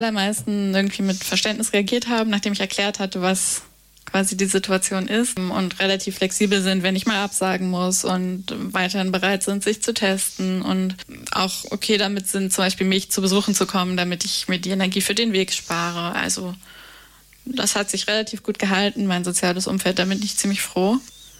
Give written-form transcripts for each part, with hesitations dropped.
allermeisten irgendwie mit Verständnis reagiert haben, nachdem ich erklärt hatte, was quasi die Situation ist und relativ flexibel sind, wenn ich mal absagen muss und weiterhin bereit sind, sich zu testen und auch okay damit sind, zum Beispiel mich zu besuchen zu kommen, damit ich mir die Energie für den Weg spare. Also das hat sich relativ gut gehalten, mein soziales Umfeld, da bin ich ziemlich froh.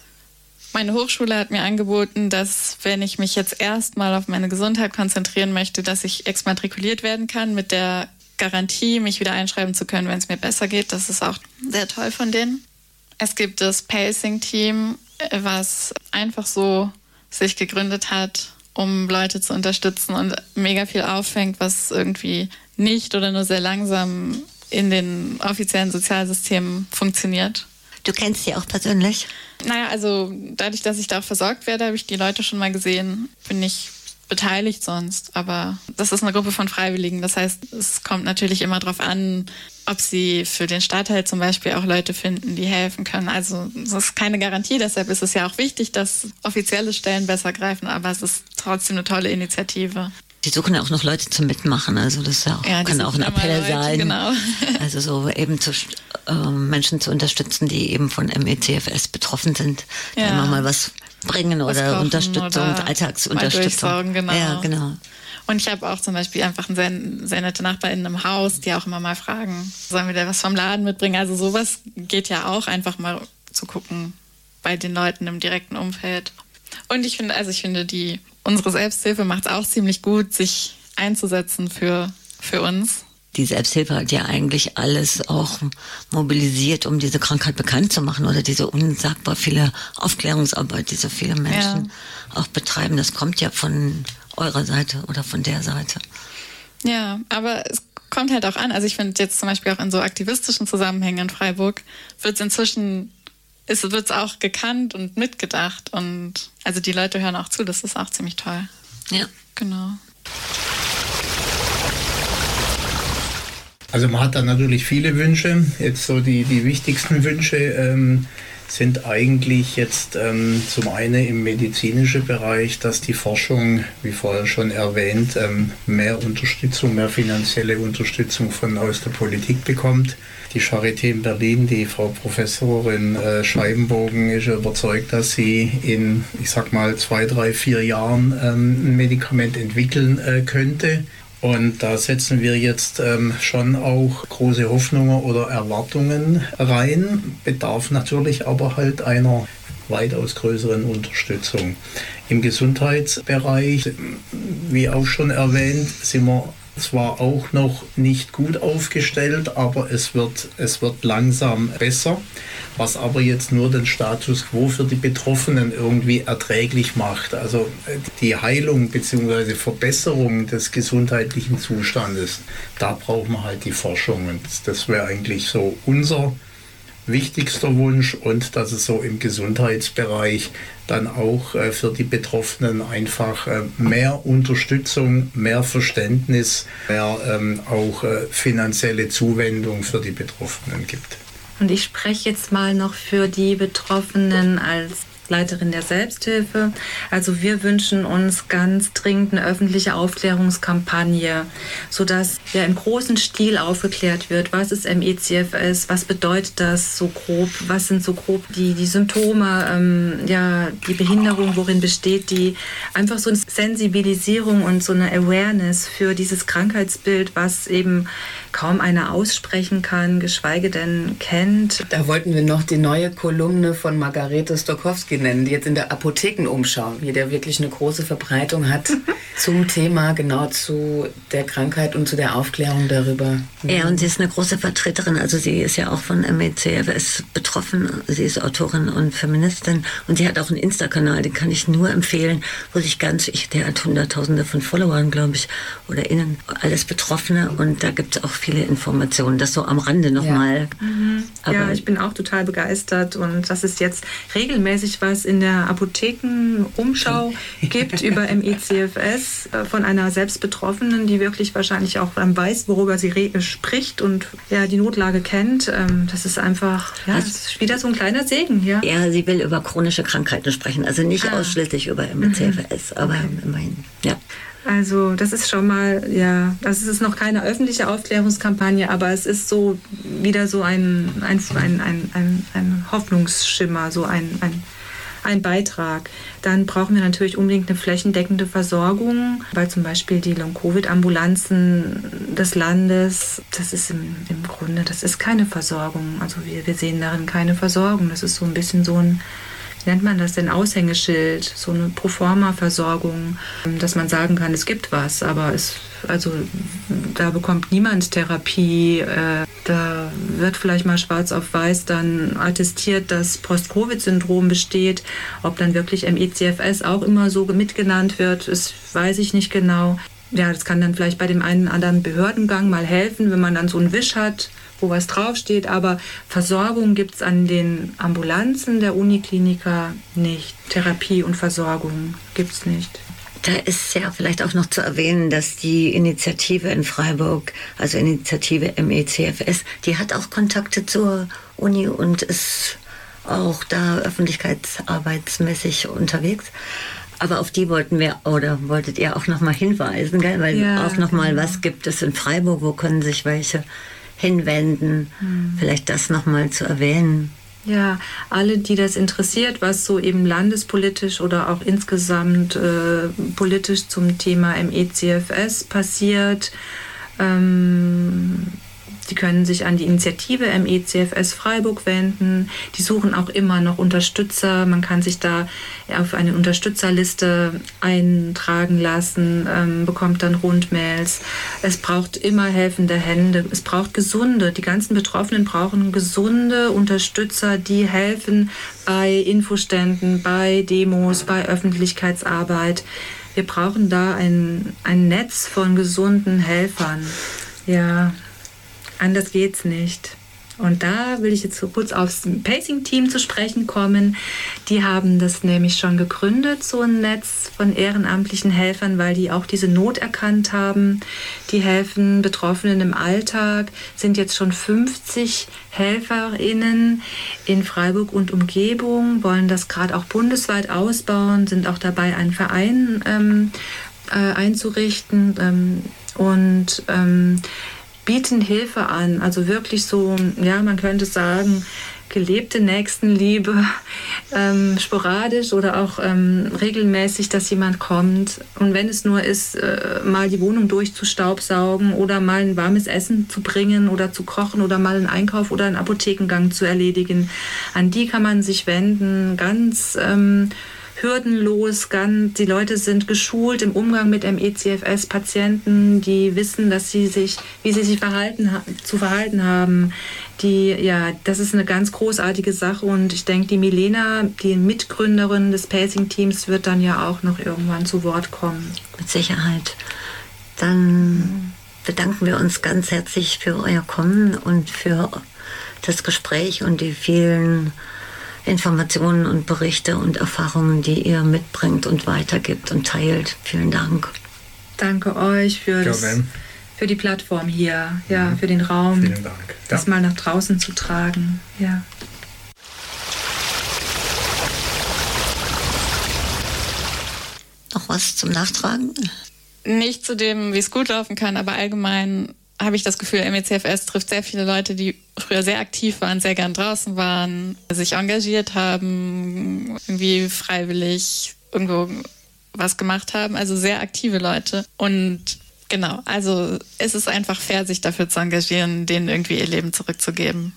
Meine Hochschule hat mir angeboten, dass wenn ich mich jetzt erstmal auf meine Gesundheit konzentrieren möchte, dass ich exmatrikuliert werden kann mit der Garantie, mich wieder einschreiben zu können, wenn es mir besser geht. Das ist auch sehr toll von denen. Es gibt das Pacing-Team, was einfach so sich gegründet hat, um Leute zu unterstützen und mega viel auffängt, was irgendwie nicht oder nur sehr langsam in den offiziellen Sozialsystemen funktioniert. Du kennst sie auch persönlich? Naja, also dadurch, dass ich da auch versorgt werde, habe ich die Leute schon mal gesehen. Bin nicht beteiligt sonst, aber das ist eine Gruppe von Freiwilligen. Das heißt, es kommt natürlich immer darauf an, ob sie für den Stadtteil zum Beispiel auch Leute finden, die helfen können. Also das ist keine Garantie, deshalb ist es ja auch wichtig, dass offizielle Stellen besser greifen, aber es ist trotzdem eine tolle Initiative. Die suchen ja auch noch Leute zum Mitmachen, also das ist ja auch, kann auch ein Appell sein. Genau. Also so eben Menschen zu unterstützen, die eben von MECFS betroffen sind, die immer mal was bringen oder Unterstützung, oder Alltagsunterstützung. Genau. Ja, genau. Und ich habe auch zum Beispiel einfach eine sehr nette Nachbarin im Haus, die auch immer mal fragen, sollen wir da was vom Laden mitbringen? Also sowas geht ja auch, einfach mal zu gucken bei den Leuten im direkten Umfeld. Und ich finde, unsere Selbsthilfe macht es auch ziemlich gut, sich einzusetzen für uns. Die Selbsthilfe hat ja eigentlich alles auch mobilisiert, um diese Krankheit bekannt zu machen oder diese unsagbar viele Aufklärungsarbeit, die so viele Menschen auch betreiben. Das kommt ja von eurer Seite oder von der Seite. Ja, aber es kommt halt auch an. Also ich finde jetzt zum Beispiel auch in so aktivistischen Zusammenhängen in Freiburg wird es auch gekannt und mitgedacht. Und also die Leute hören auch zu, das ist auch ziemlich toll. Ja. Genau. Also man hat da natürlich viele Wünsche. Jetzt so die wichtigsten Wünsche sind eigentlich jetzt zum einen im medizinischen Bereich, dass die Forschung, wie vorher schon erwähnt, mehr Unterstützung, mehr finanzielle Unterstützung aus der Politik bekommt. Die Charité in Berlin, die Frau Professorin Scheibenbogen ist überzeugt, dass sie in, 2, 3, 4 Jahren ein Medikament entwickeln könnte. Und da setzen wir jetzt schon auch große Hoffnungen oder Erwartungen rein, bedarf natürlich aber halt einer weitaus größeren Unterstützung. Im Gesundheitsbereich, wie auch schon erwähnt, sind wir zwar auch noch nicht gut aufgestellt, aber es wird langsam besser, was aber jetzt nur den Status quo für die Betroffenen irgendwie erträglich macht. Also die Heilung bzw. Verbesserung des gesundheitlichen Zustandes, da brauchen wir halt die Forschung und das wäre eigentlich so unser wichtigster Wunsch und dass es so im Gesundheitsbereich dann auch für die Betroffenen einfach mehr Unterstützung, mehr Verständnis, mehr auch finanzielle Zuwendung für die Betroffenen gibt. Und ich spreche jetzt mal noch für die Betroffenen als Leiterin der Selbsthilfe. Also wir wünschen uns ganz dringend eine öffentliche Aufklärungskampagne, sodass ja im großen Stil aufgeklärt wird, was ist MECFS, was bedeutet das so grob, was sind so grob die Symptome, die Behinderung, worin besteht die, einfach so eine Sensibilisierung und so eine Awareness für dieses Krankheitsbild, was eben kaum einer aussprechen kann, geschweige denn kennt. Da wollten wir noch die neue Kolumne von Margarete Stokowski nennen, die jetzt in der Apothekenumschau, der wirklich eine große Verbreitung hat, zum Thema, genau zu der Krankheit und zu der Aufklärung darüber. Ja, und sie ist eine große Vertreterin, also sie ist ja auch von MECFS betroffen, sie ist Autorin und Feministin und sie hat auch einen Insta-Kanal, den kann ich nur empfehlen, wo sich der hat Hunderttausende von Followern, glaube ich, oder innen, alles Betroffene und da gibt es auch viele Informationen, das so am Rande nochmal. Ja, ich bin auch total begeistert und dass es jetzt regelmäßig was in der Apothekenumschau gibt über MECFS von einer Selbstbetroffenen, die wirklich wahrscheinlich auch weiß, worüber sie spricht und die Notlage kennt. Das ist einfach, das ist wieder so ein kleiner Segen. Ja, sie will über chronische Krankheiten sprechen, also nicht ausschließlich über MECFS, aber immerhin, ja. Also das ist schon mal, ja, das ist noch keine öffentliche Aufklärungskampagne, aber es ist so wieder so ein Hoffnungsschimmer, so ein Beitrag. Dann brauchen wir natürlich unbedingt eine flächendeckende Versorgung, weil zum Beispiel die Long-Covid-Ambulanzen des Landes, das ist im Grunde, das ist keine Versorgung. Also wir sehen darin keine Versorgung. Das ist so ein bisschen so ein, wie nennt man das denn, Aushängeschild, so eine Proforma-Versorgung, dass man sagen kann, es gibt was, aber da bekommt niemand Therapie. Da wird vielleicht mal schwarz auf weiß dann attestiert, dass Post-Covid-Syndrom besteht. Ob dann wirklich ME/CFS auch immer so mitgenannt wird, das weiß ich nicht genau. Ja, das kann dann vielleicht bei dem einen oder anderen Behördengang mal helfen, wenn man dann so einen Wisch hat, wo was draufsteht, aber Versorgung gibt es an den Ambulanzen der Unikliniker nicht. Therapie und Versorgung gibt es nicht. Da ist ja vielleicht auch noch zu erwähnen, dass die Initiative in Freiburg, also Initiative ME/CFS, die hat auch Kontakte zur Uni und ist auch da öffentlichkeitsarbeitsmäßig unterwegs. Aber auf die wolltet ihr auch nochmal hinweisen, gell? Weil ja, auch nochmal, was gibt es in Freiburg, wo können sich welche hinwenden, vielleicht das nochmal zu erwähnen. Ja, alle, die das interessiert, was so eben landespolitisch oder auch insgesamt politisch zum Thema ME/CFS passiert, die können sich an die Initiative ME/CFS Freiburg wenden. Die suchen auch immer noch Unterstützer. Man kann sich da auf eine Unterstützerliste eintragen lassen, bekommt dann Rundmails. Es braucht immer helfende Hände. Es braucht gesunde. Die ganzen Betroffenen brauchen gesunde Unterstützer, die helfen bei Infoständen, bei Demos, bei Öffentlichkeitsarbeit. Wir brauchen da ein Netz von gesunden Helfern. Ja. Anders geht's nicht. Und da will ich jetzt so kurz aufs Pacing-Team zu sprechen kommen. Die haben das nämlich schon gegründet, so ein Netz von ehrenamtlichen Helfern, weil die auch diese Not erkannt haben. Die helfen Betroffenen im Alltag, sind jetzt schon 50 HelferInnen in Freiburg und Umgebung, wollen das gerade auch bundesweit ausbauen, sind auch dabei, einen Verein einzurichten und bieten Hilfe an, also wirklich so, ja, man könnte sagen, gelebte Nächstenliebe, sporadisch oder auch regelmäßig, dass jemand kommt. Und wenn es nur ist, mal die Wohnung durchzustaubsaugen oder mal ein warmes Essen zu bringen oder zu kochen oder mal einen Einkauf oder einen Apothekengang zu erledigen, an die kann man sich wenden, ganz hürdenlos, die Leute sind geschult im Umgang mit ME/CFS-Patienten, die wissen, wie sie sich zu verhalten haben. Das ist eine ganz großartige Sache und ich denke, die Milena, die Mitgründerin des Pacing-Teams, wird dann ja auch noch irgendwann zu Wort kommen. Mit Sicherheit. Dann bedanken wir uns ganz herzlich für euer Kommen und für das Gespräch und die vielen Informationen und Berichte und Erfahrungen, die ihr mitbringt und weitergibt und teilt. Vielen Dank. Danke euch für die Plattform hier, für den Raum. Vielen Dank. Das mal nach draußen zu tragen. Ja. Noch was zum Nachtragen? Nicht zu dem, wie es gut laufen kann, aber allgemein habe ich das Gefühl, ME/CFS trifft sehr viele Leute, die früher sehr aktiv waren, sehr gern draußen waren, sich engagiert haben, irgendwie freiwillig irgendwo was gemacht haben, also sehr aktive Leute. Und genau, also es ist einfach fair, sich dafür zu engagieren, denen irgendwie ihr Leben zurückzugeben.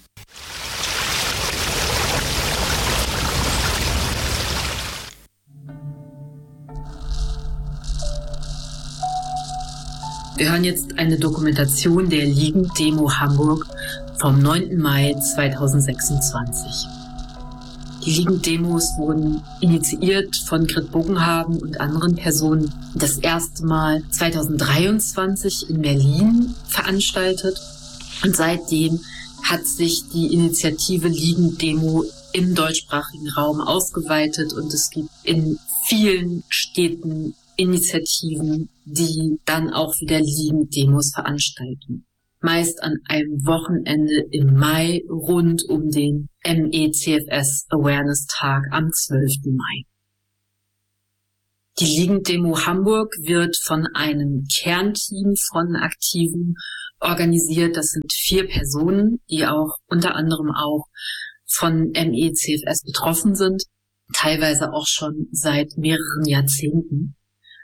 Wir hören jetzt eine Dokumentation der Liegen-Demo Hamburg vom 9. Mai 2026. Die Liegen-Demos wurden initiiert von Grit Bogenhagen und anderen Personen das erste Mal 2023 in Berlin veranstaltet. Und seitdem hat sich die Initiative Liegen-Demo im deutschsprachigen Raum ausgeweitet und es gibt in vielen Städten Initiativen, die dann auch wieder Liegen-Demos veranstalten. Meist an einem Wochenende im Mai rund um den ME/CFS Awareness Tag am 12. Mai. Die Ligenddemo Hamburg wird von einem Kernteam von Aktiven organisiert. Das sind 4 Personen, die auch unter anderem auch von ME/CFS betroffen sind, teilweise auch schon seit mehreren Jahrzehnten.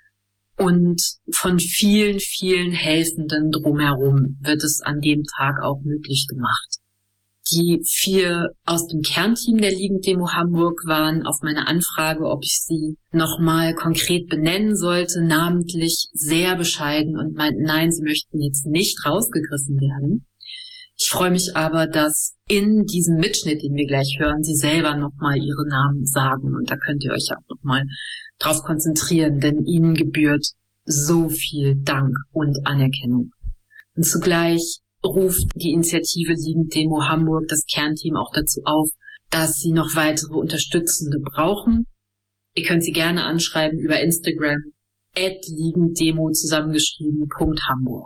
Und von vielen, vielen Helfenden drumherum wird es an dem Tag auch möglich gemacht. Die 4 aus dem Kernteam der Ligenddemo Hamburg waren auf meine Anfrage, ob ich sie nochmal konkret benennen sollte, namentlich sehr bescheiden und meinten, nein, sie möchten jetzt nicht rausgegriffen werden. Ich freue mich aber, dass in diesem Mitschnitt, den wir gleich hören, sie selber nochmal ihre Namen sagen. Und da könnt ihr euch auch nochmal drauf konzentrieren, denn ihnen gebührt so viel Dank und Anerkennung. Und zugleich ruft die Initiative Ligenddemo Hamburg das Kernteam auch dazu auf, dass sie noch weitere Unterstützende brauchen. Ihr könnt sie gerne anschreiben über Instagram @Ligenddemo zusammengeschrieben .Hamburg.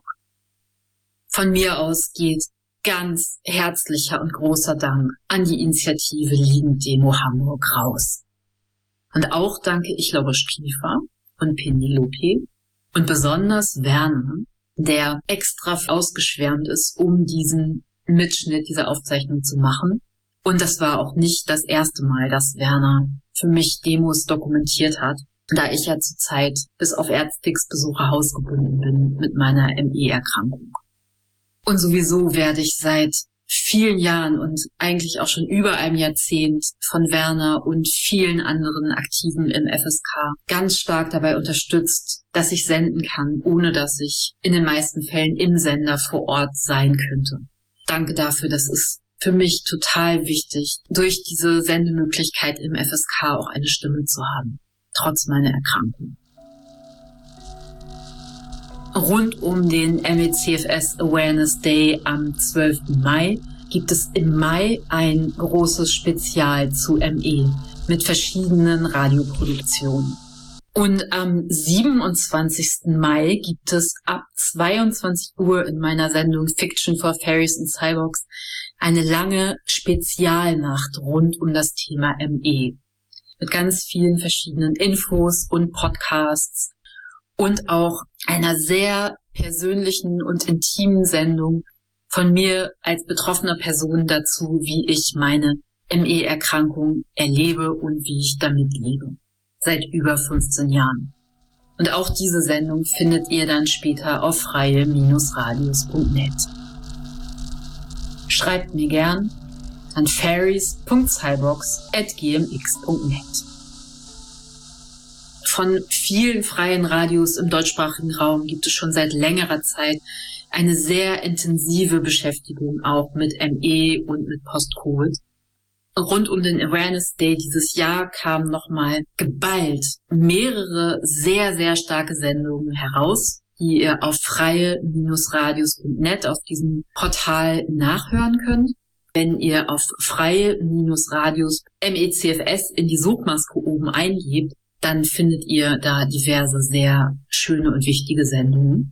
Von mir aus geht ganz herzlicher und großer Dank an die Initiative Ligenddemo Hamburg raus. Und auch danke ich Laura Striefer und Penelope und besonders Werner, der extra ausgeschwärmt ist, um diesen Mitschnitt, diese Aufzeichnung zu machen. Und das war auch nicht das erste Mal, dass Werner für mich Demos dokumentiert hat, da ich ja zurzeit bis auf Ärztix-Besuche hausgebunden bin mit meiner ME-Erkrankung. Und sowieso werde ich seit vielen Jahren und eigentlich auch schon über einem Jahrzehnt von Werner und vielen anderen Aktiven im FSK ganz stark dabei unterstützt, dass ich senden kann, ohne dass ich in den meisten Fällen im Sender vor Ort sein könnte. Danke dafür, das ist für mich total wichtig, durch diese Sendemöglichkeit im FSK auch eine Stimme zu haben, trotz meiner Erkrankung. Rund um den ME/CFS Awareness Day am 12. Mai gibt es im Mai ein großes Spezial zu ME mit verschiedenen Radioproduktionen. Und am 27. Mai gibt es ab 22 Uhr in meiner Sendung Fiction for Fairies and Cyborgs eine lange Spezialnacht rund um das Thema ME. Mit ganz vielen verschiedenen Infos und Podcasts und auch einer sehr persönlichen und intimen Sendung von mir als betroffener Person dazu, wie ich meine ME-Erkrankung erlebe und wie ich damit lebe. Seit über 15 Jahren. Und auch diese Sendung findet ihr dann später auf freie-radios.net. Schreibt mir gern an fairies.cyborgs@gmx.net. Von vielen freien Radios im deutschsprachigen Raum gibt es schon seit längerer Zeit eine sehr intensive Beschäftigung auch mit ME und mit Post-Covid. Rund um den Awareness Day dieses Jahr kamen nochmal geballt mehrere sehr, sehr starke Sendungen heraus, die ihr auf freie-radios.net auf diesem Portal nachhören könnt. Wenn ihr auf freie-radios ME/CFS in die Suchmaske oben eingebt, dann findet ihr da diverse sehr schöne und wichtige Sendungen.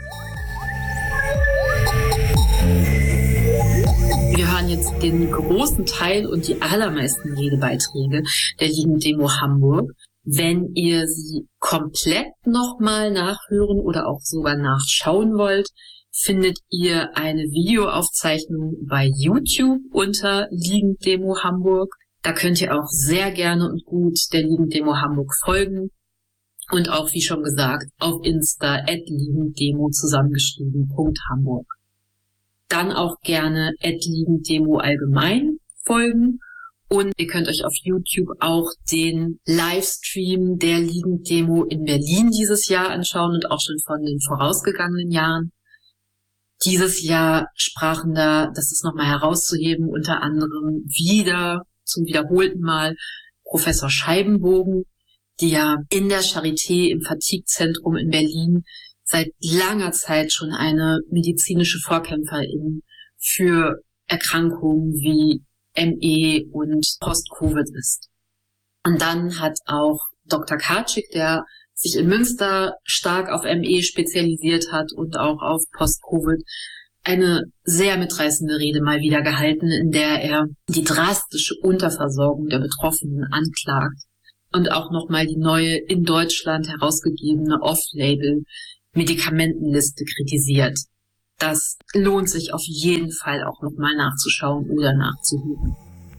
Wir hören jetzt den großen Teil und die allermeisten Redebeiträge der Ligenddemo Hamburg. Wenn ihr sie komplett nochmal nachhören oder auch sogar nachschauen wollt, findet ihr eine Videoaufzeichnung bei YouTube unter Ligenddemo Hamburg. Da könnt ihr auch sehr gerne und gut der Ligenddemo Hamburg folgen. Und auch, wie schon gesagt, auf Insta @Ligenddemo zusammengeschrieben .Hamburg. Dann auch gerne @Ligenddemo allgemein folgen. Und ihr könnt euch auf YouTube auch den Livestream der Ligenddemo in Berlin dieses Jahr anschauen und auch schon von den vorausgegangenen Jahren. Dieses Jahr sprachen da, das ist nochmal herauszuheben, unter anderem wieder zum wiederholten Mal Professor Scheibenbogen, die ja in der Charité im Fatigue-Zentrum in Berlin seit langer Zeit schon eine medizinische Vorkämpferin für Erkrankungen wie ME und Post-Covid ist. Und dann hat auch Dr. Karczyk, der sich in Münster stark auf ME spezialisiert hat und auch auf Post-Covid, eine sehr mitreißende Rede mal wieder gehalten, in der er die drastische Unterversorgung der Betroffenen anklagt, und auch nochmal die neue in Deutschland herausgegebene Off-Label-Medikamentenliste kritisiert. Das lohnt sich auf jeden Fall auch nochmal nachzuschauen oder nachzuhören.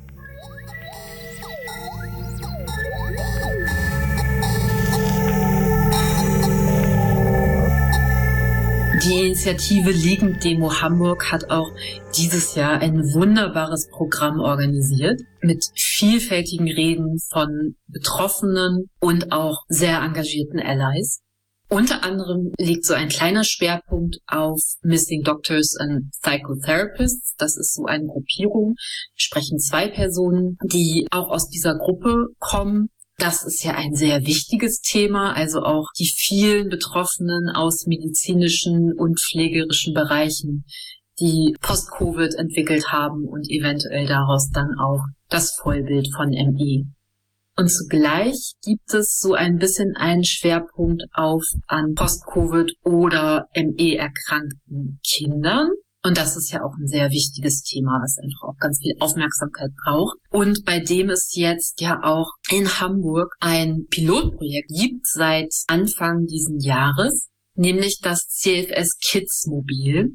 Die Initiative Liegend-Demo Hamburg hat auch dieses Jahr ein wunderbares Programm organisiert mit vielfältigen Reden von Betroffenen und auch sehr engagierten Allies. Unter anderem liegt so ein kleiner Schwerpunkt auf Missing Doctors and Psychotherapists. Das ist so eine Gruppierung. Sprechen 2 Personen, die auch aus dieser Gruppe kommen. Das ist ja ein sehr wichtiges Thema, also auch die vielen Betroffenen aus medizinischen und pflegerischen Bereichen, die Post-Covid entwickelt haben und eventuell daraus dann auch das Vollbild von ME. Und zugleich gibt es so ein bisschen einen Schwerpunkt an Post-Covid oder ME-erkrankten Kindern. Und das ist ja auch ein sehr wichtiges Thema, was einfach auch ganz viel Aufmerksamkeit braucht. Und bei dem es jetzt ja auch in Hamburg ein Pilotprojekt gibt seit Anfang diesen Jahres, nämlich das CFS Kids Mobil,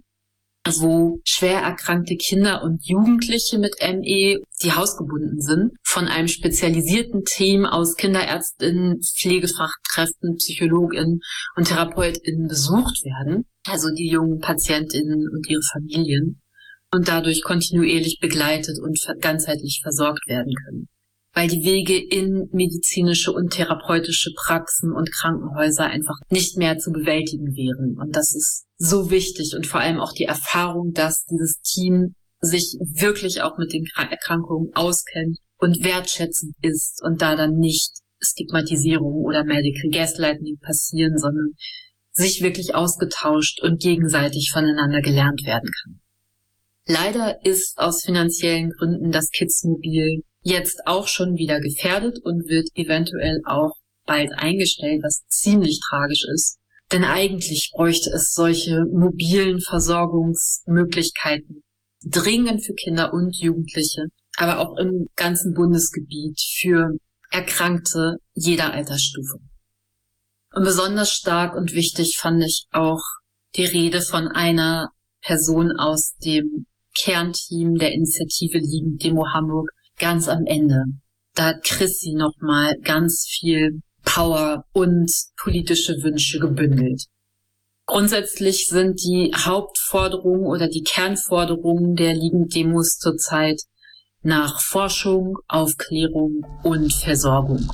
wo schwer erkrankte Kinder und Jugendliche mit ME, die hausgebunden sind, von einem spezialisierten Team aus KinderärztInnen, Pflegefachkräften, PsychologInnen und TherapeutInnen besucht werden, also die jungen PatientInnen und ihre Familien, und dadurch kontinuierlich begleitet und ganzheitlich versorgt werden können. Weil die Wege in medizinische und therapeutische Praxen und Krankenhäuser einfach nicht mehr zu bewältigen wären. Und das ist so wichtig und vor allem auch die Erfahrung, dass dieses Team sich wirklich auch mit den Erkrankungen auskennt und wertschätzend ist und da dann nicht Stigmatisierung oder Medical Gaslighting passieren, sondern sich wirklich ausgetauscht und gegenseitig voneinander gelernt werden kann. Leider ist aus finanziellen Gründen das Kids-Mobil jetzt auch schon wieder gefährdet und wird eventuell auch bald eingestellt, was ziemlich tragisch ist. Denn eigentlich bräuchte es solche mobilen Versorgungsmöglichkeiten dringend für Kinder und Jugendliche, aber auch im ganzen Bundesgebiet für Erkrankte jeder Altersstufe. Und besonders stark und wichtig fand ich auch die Rede von einer Person aus dem Kernteam der Initiative Liegend-Demo Hamburg ganz am Ende. Da hat Chrissy nochmal ganz viel Power und politische Wünsche gebündelt. Grundsätzlich sind die Hauptforderungen oder die Kernforderungen der Liegend-Demos zurzeit nach Forschung, Aufklärung und Versorgung.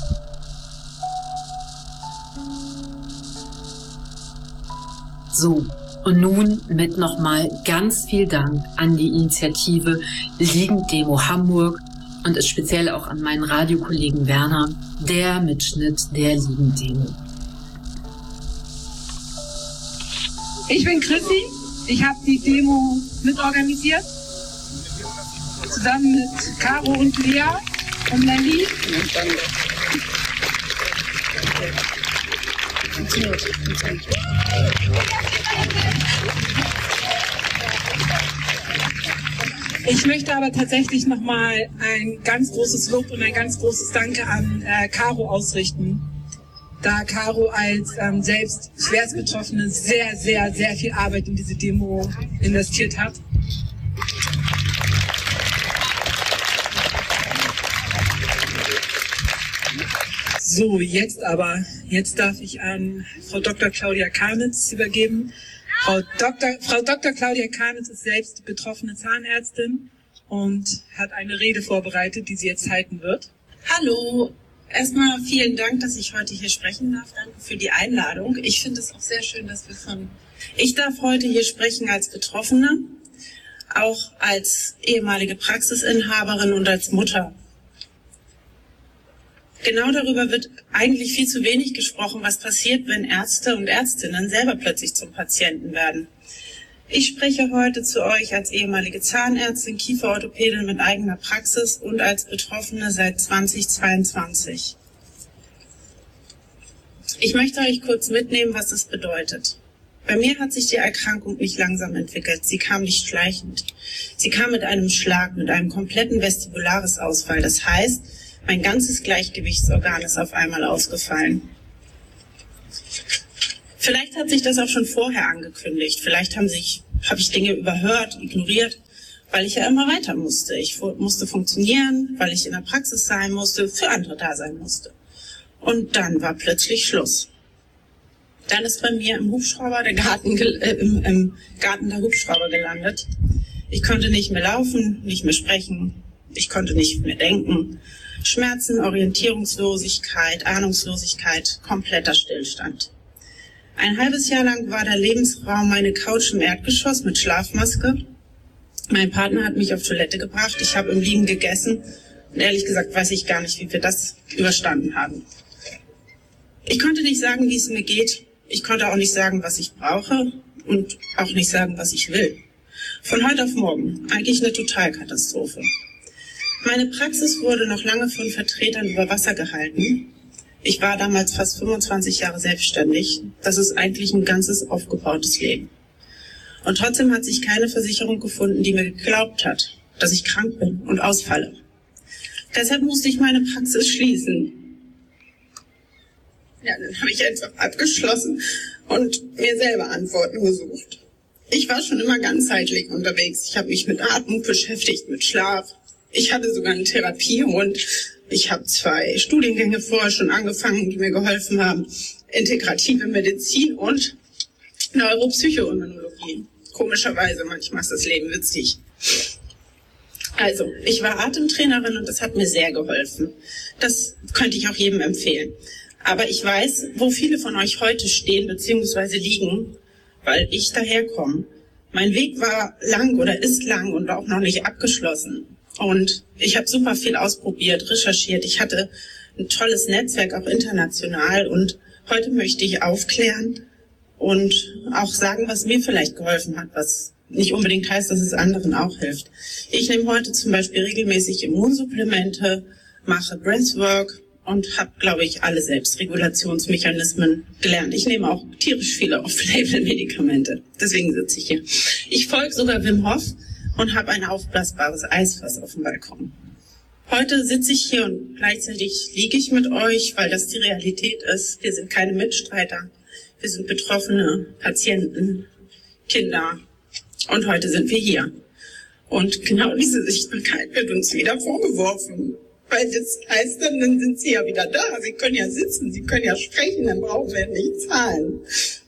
So, und nun mit nochmal ganz viel Dank an die Initiative Liegend-Demo Hamburg und speziell auch an meinen Radiokollegen Werner, der Mitschnitt der Liegend-Demo. Ich bin Chrissy, ich habe die Demo mitorganisiert, zusammen mit Caro und Lea und Nelly. Ich möchte aber tatsächlich nochmal ein ganz großes Lob und ein ganz großes Danke an Caro ausrichten, da Caro als selbst Schwerstbetroffene sehr, sehr, sehr viel Arbeit in diese Demo investiert hat. So, jetzt darf ich an Frau Dr. Claudia Karnitz übergeben. Frau Dr. Claudia Karnitz ist selbst betroffene Zahnärztin und hat eine Rede vorbereitet, die sie jetzt halten wird. Hallo, erstmal vielen Dank, dass ich heute hier sprechen darf. Danke für die Einladung. Ich finde es auch sehr schön, dass ich darf heute hier sprechen als Betroffene, auch als ehemalige Praxisinhaberin und als Mutter. Genau darüber wird eigentlich viel zu wenig gesprochen, was passiert, wenn Ärzte und Ärztinnen selber plötzlich zum Patienten werden. Ich spreche heute zu euch als ehemalige Zahnärztin, Kieferorthopädin mit eigener Praxis und als Betroffene seit 2022. Ich möchte euch kurz mitnehmen, was es bedeutet. Bei mir hat sich die Erkrankung nicht langsam entwickelt, sie kam nicht schleichend. Sie kam mit einem Schlag, mit einem kompletten Vestibularis-Ausfall. Das heißt, Mein ganzes Gleichgewichtsorgan ist auf einmal ausgefallen. Vielleicht hat sich das auch schon vorher angekündigt. Vielleicht habe ich Dinge überhört, ignoriert, weil ich ja immer weiter musste. Ich musste funktionieren, weil ich in der Praxis sein musste, für andere da sein musste. Und dann war plötzlich Schluss. Dann ist bei mir im Garten der Hubschrauber gelandet. Ich konnte nicht mehr laufen, nicht mehr sprechen. Ich konnte nicht mehr denken. Schmerzen, Orientierungslosigkeit, Ahnungslosigkeit, kompletter Stillstand. Ein halbes Jahr lang war der Lebensraum meine Couch im Erdgeschoss mit Schlafmaske. Mein Partner hat mich auf Toilette gebracht. Ich habe im Liegen gegessen. Und ehrlich gesagt weiß ich gar nicht, wie wir das überstanden haben. Ich konnte nicht sagen, wie es mir geht. Ich konnte auch nicht sagen, was ich brauche und auch nicht sagen, was ich will. Von heute auf morgen. Eigentlich eine Totalkatastrophe. Meine Praxis wurde noch lange von Vertretern über Wasser gehalten. Ich war damals fast 25 Jahre selbstständig. Das ist eigentlich ein ganzes aufgebautes Leben. Und trotzdem hat sich keine Versicherung gefunden, die mir geglaubt hat, dass ich krank bin und ausfalle. Deshalb musste ich meine Praxis schließen. Ja, dann habe ich einfach abgeschlossen und mir selber Antworten gesucht. Ich war schon immer ganzheitlich unterwegs. Ich habe mich mit Atmung beschäftigt, mit Schlaf. Ich hatte sogar eine Therapiehund. Ich habe 2 Studiengänge vorher schon angefangen, die mir geholfen haben. Integrative Medizin und Neuropsychoimmunologie. Komischerweise, manchmal ist das Leben witzig. Also, ich war Atemtrainerin und das hat mir sehr geholfen. Das könnte ich auch jedem empfehlen. Aber ich weiß, wo viele von euch heute stehen bzw. liegen, weil ich daherkomme. Mein Weg war lang oder ist lang und auch noch nicht abgeschlossen. Und ich habe super viel ausprobiert, recherchiert. Ich hatte ein tolles Netzwerk, auch international. Und heute möchte ich aufklären und auch sagen, was mir vielleicht geholfen hat, was nicht unbedingt heißt, dass es anderen auch hilft. Ich nehme heute zum Beispiel regelmäßig Immunsupplemente, mache Breathwork und habe, glaube ich, alle Selbstregulationsmechanismen gelernt. Ich nehme auch tierisch viele Off-Label-Medikamente. Deswegen sitze ich hier. Ich folge sogar Wim Hof und habe ein aufblasbares Eisfass auf dem Balkon. Heute sitze ich hier und gleichzeitig liege ich mit euch, weil das die Realität ist. Wir sind keine Mitstreiter. Wir sind Betroffene, Patienten, Kinder. Und heute sind wir hier. Und genau diese Sichtbarkeit wird uns wieder vorgeworfen. Weil das heißt, dann sind sie ja wieder da. Sie können ja sitzen, sie können ja sprechen, dann brauchen wir nicht zahlen.